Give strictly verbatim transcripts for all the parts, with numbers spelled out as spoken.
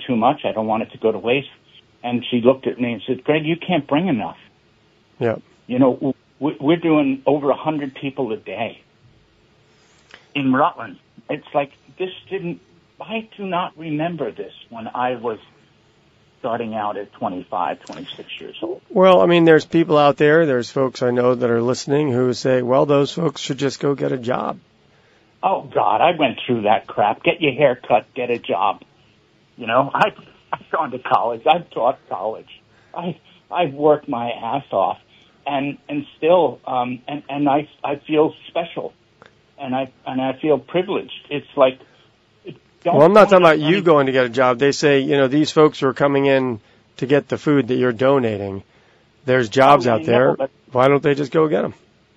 too much. I don't want it to go to waste. And she looked at me and said, Greg, you can't bring enough. Yeah. You know, we're doing over one hundred people a day in Rutland. It's like this didn't, I do not remember this when I was starting out at twenty-five, twenty-six years old. Well, I mean, there's people out there, there's folks I know that are listening who say, well, those folks should just go get a job. Oh, God, I went through that crap. Get your hair cut, get a job. You know, I, I've gone to college. I've taught college. I, I've worked my ass off. And, and still, um, and, and I, I feel special. And I, and I feel privileged. It's like, don't well, I'm not talking about you going to get a job. They say, you know, these folks who are coming in to get the food that you're donating, there's jobs oh, out there. Know, Why don't they just go get them?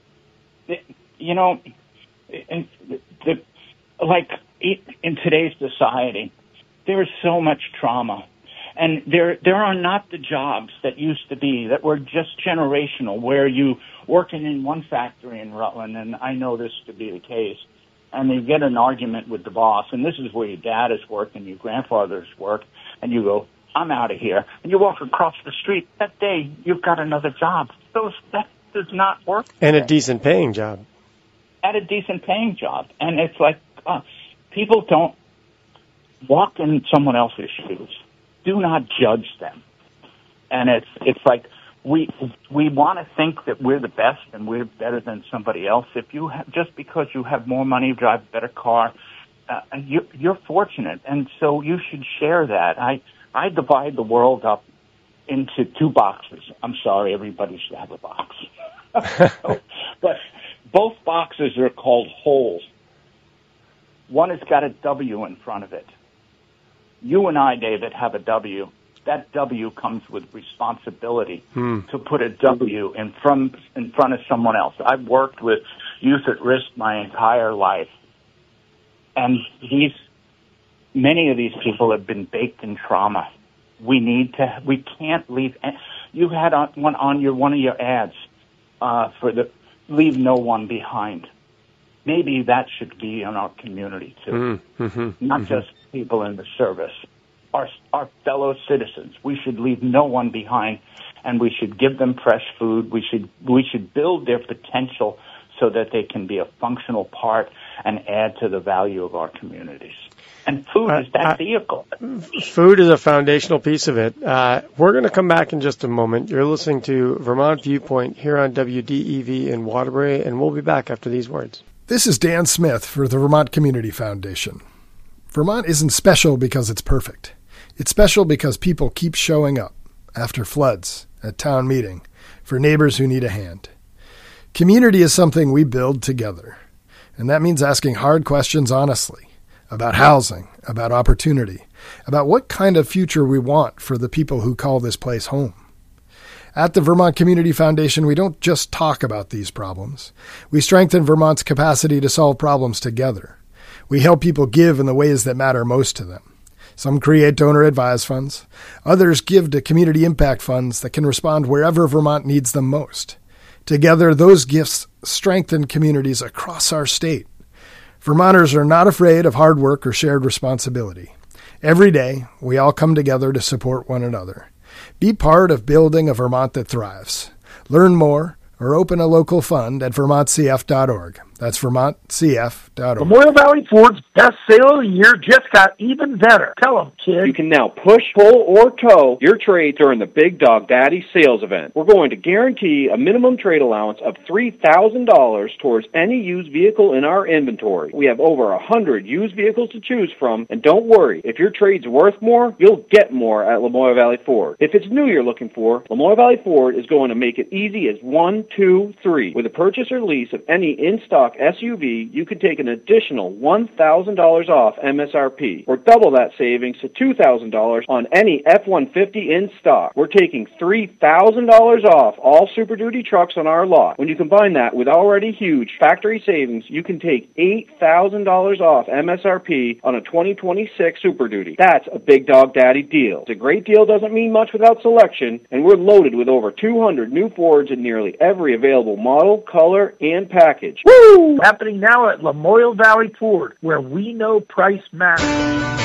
You know, in, the, like in today's society, there is so much trauma. And there there are not the jobs that used to be, that were just generational, where you working in one factory in Rutland, and I know this to be the case, and you get an argument with the boss, and this is where your dad has worked and your grandfather's worked, and you go, I'm out of here. And you walk across the street, that day you've got another job. Those, that does not work. And a decent paying job. At a decent paying job. And it's like, uh, people don't walk in someone else's shoes. Do not judge them. And it's it's like we we want to think that we're the best and we're better than somebody else. If you have, just because you have more money, drive a better car, uh, you, you're fortunate, and so you should share that. I I divide the world up into two boxes. I'm sorry, everybody should have a box, but both boxes are called holes. One has got a W in front of it. You and I, David, have a W. That W comes with responsibility hmm. to put a W in front, in front of someone else. I've worked with youth at risk my entire life. And these, many of these people have been baked in trauma. We need to, we can't leave. You had on, one on your, one of your ads, uh, for the, leave no one behind. Maybe that should be in our community too. Mm-hmm. Not mm-hmm. just people in the service, our our fellow citizens. We should leave no one behind, and we should give them fresh food. We should we should build their potential so that they can be a functional part and add to the value of our communities. And food uh, is that uh, vehicle. Food is a foundational piece of it. Uh, we're going to come back in just a moment. You're listening to Vermont Viewpoint here on W D E V in Waterbury, and we'll be back after these words. This is Dan Smith for the Vermont Community Foundation. Vermont isn't special because it's perfect. It's special because people keep showing up after floods, at town meeting, for neighbors who need a hand. Community is something we build together, and that means asking hard questions honestly about housing, about opportunity, about what kind of future we want for the people who call this place home. At the Vermont Community Foundation, we don't just talk about these problems. We strengthen Vermont's capacity to solve problems together. We help people give in the ways that matter most to them. Some create donor-advised funds. Others give to community impact funds that can respond wherever Vermont needs them most. Together, those gifts strengthen communities across our state. Vermonters are not afraid of hard work or shared responsibility. Every day, we all come together to support one another. Be part of building a Vermont that thrives. Learn more or open a local fund at vermont c f dot org. That's vermont c f dot org. Memorial Valley Ford's best sale of the year just got even better. Tell them, kid. You can now push, pull, or tow your trade during the Big Dog Daddy sales event. We're going to guarantee a minimum trade allowance of three thousand dollars towards any used vehicle in our inventory. We have over one hundred used vehicles to choose from, and don't worry, if your trade's worth more, you'll get more at Lamoille Valley Ford. If it's new you're looking for, Lamoille Valley Ford is going to make it easy as one, two, three. With a purchase or lease of any in-stock S U V, you can take an additional one thousand dollars off M S R P, or double that savings to two thousand dollars on any F one fifty in stock. We're taking three thousand dollars off all Super Duty trucks on our lot. When you combine that with already huge factory savings, you can take eight thousand dollars off M S R P on a twenty twenty-six Super Duty. That's a Big Dog Daddy deal. It's a great deal doesn't mean much without selection, and we're loaded with over two hundred new Fords in nearly every available model, color, and package. Woo! Happening now at Lamoille Valley Ford, where we know price matters.